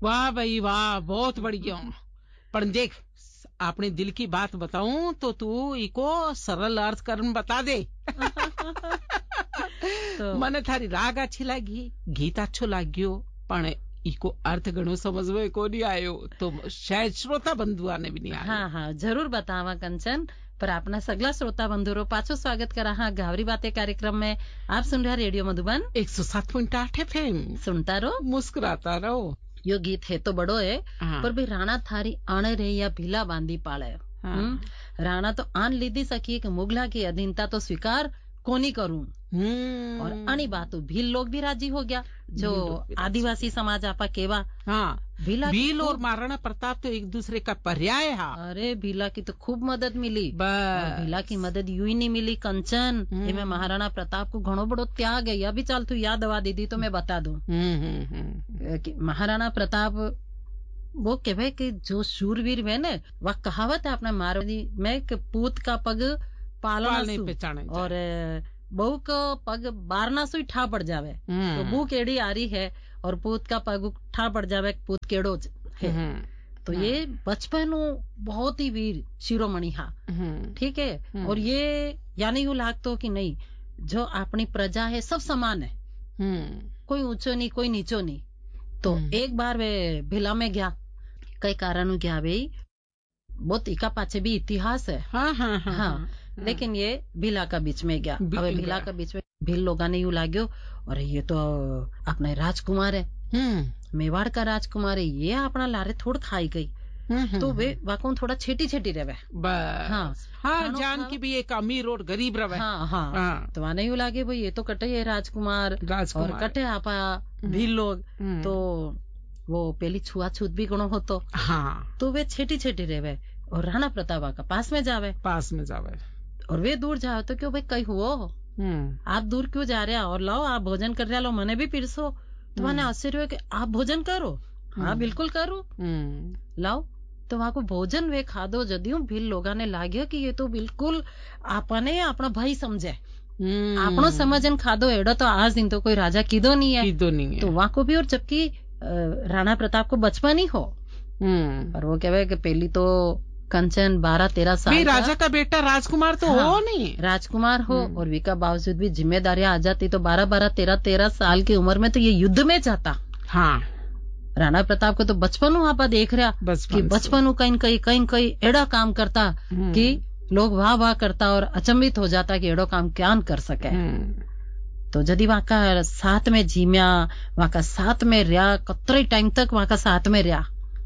वाह भाई वाह, बहुत बढ़िया। पर देख, अपने दिल की बात बताऊं तो तू इको सरल अर्थ कर्म बता दे। तो મને थारी राग अच्छी लागी, गीत अच्छो लाग्यो, पण इको अर्थ घणो समझ में को नहीं आयो, तो शायद श्रोता बंधुआ ने भी नहीं आयो। हाँ हाँ जरूर बतावा कंचन। पर अपना सगला श्रोता बंधुरो पाछो स्वागत करा हाँ गावरी बातें कार्यक्रम में। आप सुन रहे रेडियो मधुबन 107.8 FM। सुनता रहो, मुस्कुराता रहो। यो गीत है तो बड़ो है, हाँ। पर भी राणा थारी आने रही या भीला बांधी पाले। हाँ। राणा तो आन लीधी सकी कि मुगला की अधीनता तो स्वीकार कोनी करूं। और अणी बातों भील लोग भी राजी हो गया, जो आदिवासी समाज आपा केवा। हाँ, भील और महाराणा प्रताप तो एक दूसरे का पर्याय है। अरे भीला की तो खूब मदद मिली, और भीला की मदद यूं ही नहीं मिली कंचन, इनमें महाराणा प्रताप को घणो बड़ो त्याग है। अभी चाल तू याद दवा दीदी तो मैं बता दूं कि महाराणा प्रताप वो कहे कि जो शूरवीर है ना, वह कहावत है अपने मारवाड़ी में कि पूत का पग पालना पहचाने, और बहू को पग बारना सुई ठा पड़ जावे। तो बू केड़ी आ रही है और पूत का पग ठा पड़ जावे, पूत केड़ो है। तो ये बचपन बहुत ही वीर शिरोमणि हा, ठीक है। और ये यानी यूं लागतो कि नहीं, जो अपनी प्रजा है सब समान है, कोई ऊंचो नहीं कोई नीचो नहीं। तो एक बार वे भिला में गया, कई कारण गया भाई, बहुत इका पाछे भी इतिहास है। हाँ, लेकिन ये भीला का बीच में गया। अब भीला का बीच में भील लोगा ने यूं लाग्यो, और ये तो अपना राजकुमार है, मेवाड़ का राजकुमार है, ये अपना लारे थोड़ खाई गई। तो वे वाकऊ थोड़ा छेटी छेटी रहे। हाँ, जान की भी एक अमीर और गरीब रहे। हाँ। तो आने यूं लागे भाई ये तो कटे है राजकुमार और कटे आपा भील लोग, तो वो पहली छुआछूत भी गुणो होतो। हाँ, तो वे छेटी छेटी रहे, और राणा प्रताप का पास में जावे। और वे दूर जाओ तो क्यों भाई कहीं हुओ, आप दूर क्यों जा रहे, और लाओ आप भोजन कर रहे लो, मने भी पिरसो। तो मैंने आश्चर्य हुआ कि आप भोजन करो। हाँ बिल्कुल करो, लाओ। तो वहां को भोजन वे खादो, जदियों भील लोगा ने लाग्यो कि ये तो बिल्कुल आपने अपना भाई समझे, आपनो समझन खादो। एडो तो आज दिन तो कोई राजा कीदो नहीं है। तो वहां को भी, और जबकि राणा प्रताप को बचपन ही हो, और वो कहवे कि पहली तो कंचन 12-13 साल राजा का बेटा राजकुमार तो हो नहीं, राजकुमार हो, और विका बावजूद भी जिम्मेदारियां आ जाती। तो 12-13 साल की उम्र में तो ये युद्ध में जाता। हाँ, राणा प्रताप को तो बचपन वहां पर देख रहा कि बचपन कहीं एड़ा काम करता कि लोग वाह वाह करता और अचंभित हो जाता कि एड़ो काम क्या कर सके। तो जदि वहां का साथ में जीम्या, वहां का साथ में रहा, कतरे टाइम तक वहां का साथ में रहा,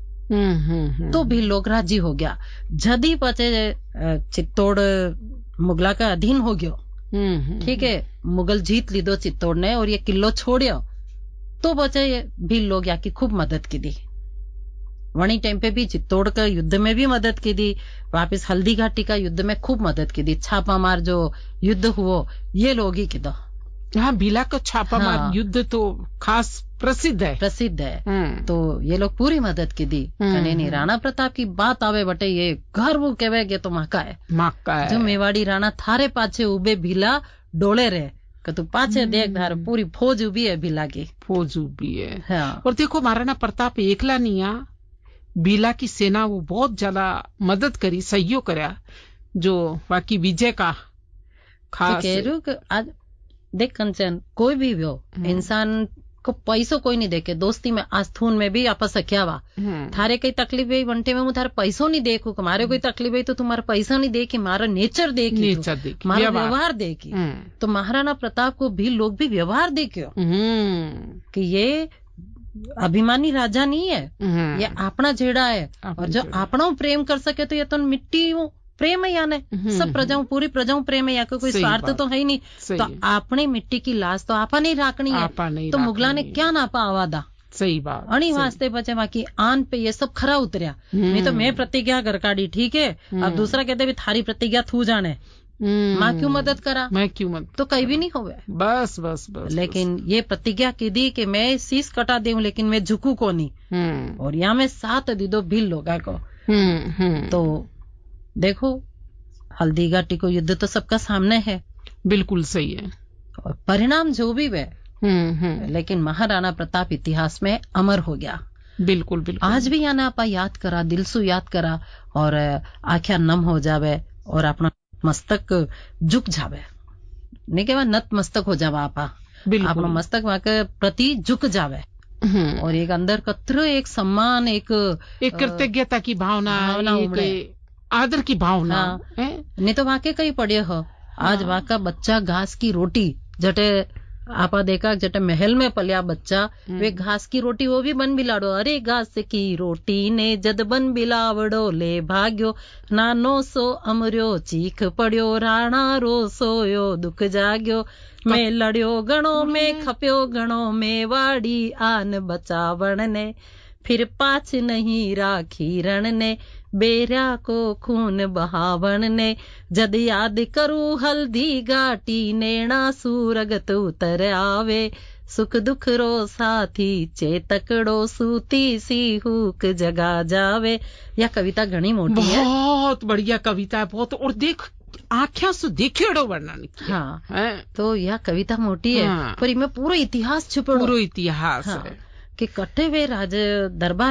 तो भी लोग राजी हो गया। जदी पचे चित्तौड़ मुगला का अधीन हो गयो, ठीक है, मुगल जीत लीधो चित्तौड़ ने और ये किलो छोड़ियो, तो बचे भी लोग या की खूब मदद की दी। वणी टाइम पे भी चित्तौड़ का युद्ध में भी मदद की दी, वापिस हल्दी घाटी का युद्ध में खूब मदद की दी। छापामार जो युद्ध हुआ ये लोग ही की दो। हाँ, भीला का छापामार युद्ध तो खास प्रसिद्ध है। तो ये लोग पूरी मदद की दी। नहीं, राणा प्रताप की बात आवे बटे ये गर्व कहवे तो माका है जो मेवाड़ी राणा थारे पाछे उबे भीला डोले रहे, कि तू पाछे देख, धार पूरी फौज उबी है, भीला की फौज उबी है। हाँ। और देखो महाराणा प्रताप एकला नहीं आ, भीला की सेना वो बहुत ज्यादा मदद करी, सहयोग करया, जो बाकी विजय का खास आज देख कंचन, कोई भी हो इंसान को पैसों कोई नहीं देखे, दोस्ती में आस्थून में भी आपस सख्यावा। थारे कई तकलीफ है वंटे में, थारे पैसों नहीं देखू, मारे कोई तकलीफ है तो तुम्हारा पैसा नहीं देखी, मारा नेचर देखी, मारा व्यवहार देखी। तो महाराणा प्रताप को भी लोग भी व्यवहार देखियो कि ये अभिमानी राजा नहीं है, ये अपना जेड़ा है, और जो अपना प्रेम कर सके तो ये तो मिट्टी प्रेम है, याने सब प्रजाओं, पूरी प्रजाओं प्रेम है, या कोई स्वार्थ तो है ही नहीं। तो अपनी मिट्टी की लाश तो आपा नहीं राखनी है, तो मुगला ने क्या नापा आवादा। सही बात। अणी वास्ते बचे बाकी आन पे ये सब खरा उतरिया। नहीं तो मैं प्रतिज्ञा कर काढ़ी, ठीक है, अब दूसरा कहते भी थारी प्रतिज्ञा थू जाने, माँ क्यों मदद करा, मैं क्यों मदद, तो कहीं भी नहीं होवे। बस लेकिन ये प्रतिज्ञा की दी कि मैं शीश कटा दूं लेकिन मैं झुकू को नहीं, और यहाँ में साथ दी दो भील लोगा को। तो देखो हल्दी घाटी को युद्ध तो सबका सामने है, बिल्कुल सही है, और परिणाम जो भी वे, लेकिन महाराणा प्रताप इतिहास में अमर हो गया। बिल्कुल बिल्कुल। आज भी याना आपा याद करा, दिल सु याद करा और आख्या नम हो जावे और अपना मस्तक झुक जावे, नहीं के नत मस्तक हो जावा आपा, अपना मस्तक वहां के प्रति झुक जावे और एक अंदर कत्र एक सम्मान, एक कृतज्ञता की भावना आदर की भावना। नहीं तो वहां के कहीं पड़े हो आज वहां का बच्चा घास की रोटी, जटे आपा देखा जटे महल में पलिया बच्चा वे घास की रोटी वो भी बन बिलाड़ो, अरे घास की रोटी ने जद बन बिलावड़ो ले भाग्यो, नानो सो अमर्यो चीख पड़ियो, राणा रो सोयो दुख जाग्यो, मैं लड़ियो गणों में खप्यो गणों में वाड़ी आन बचावण ने, फिर पाछ नहीं राखी रण ने, बेरा को खून बहावण ने, जद याद करूं हल्दी घाटी नैना सूरगत उतर आवे, सुख दुख रो साथी चेतकड़ो सूती सी हुक जगा जावे। यह कविता घनी मोटी है, बहुत बढ़िया कविता है, बहुत। और देख आख्या से देखेड़ो वर्णन किया। हाँ, तो यह कविता मोटी है पर इनमें पूरा इतिहास छुपड़ो, पूरा इतिहास है कि कट्टे वे राज दरबार